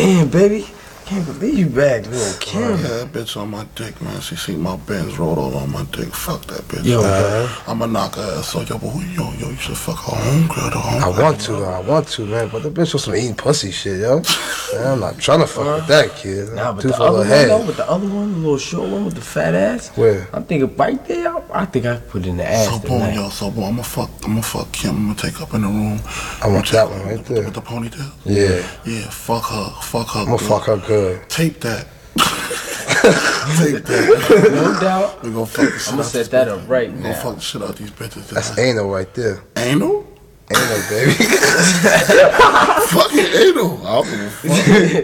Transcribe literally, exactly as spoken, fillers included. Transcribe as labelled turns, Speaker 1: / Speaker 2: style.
Speaker 1: Damn, baby. Can't believe you back, little Kim.
Speaker 2: I had that bitch on my dick, man. She see my Benz rolled all on my dick. Fuck that bitch.
Speaker 1: Yo,
Speaker 2: uh, I'ma knock her ass. So, yo, but who, yo, yo, you should fuck her homegirl, the homegirl.
Speaker 3: I want to, though. I want to, man. But the bitch was some eating pussy shit, yo. Man, I'm not trying to fuck uh, with that kid.
Speaker 1: Nah, but
Speaker 3: Too
Speaker 1: the
Speaker 3: full
Speaker 1: other
Speaker 3: of
Speaker 1: one,
Speaker 3: head.
Speaker 1: though, with the other one, the little short one with the fat ass.
Speaker 3: Where?
Speaker 1: I'm thinking right there. I, I think I put it in the ass.
Speaker 2: So, boy, yo, so, boy, I'ma fuck, I'ma fuck Kim. I'ma take her up in the room.
Speaker 3: I want that one right there.
Speaker 2: With the ponytail?
Speaker 3: Yeah.
Speaker 2: Yeah, fuck her. Fuck her.
Speaker 3: I'ma fuck her good.
Speaker 2: Tape that. Tape that.
Speaker 1: No doubt.
Speaker 2: We gonna fuck the shit
Speaker 1: I'm gonna
Speaker 2: out
Speaker 1: set that up right
Speaker 2: we
Speaker 1: now.
Speaker 2: gonna fuck the shit out these bitches.
Speaker 3: That's anal right there.
Speaker 2: Anal?
Speaker 3: Anal, baby.
Speaker 2: Fucking anal. I don't give a fuck.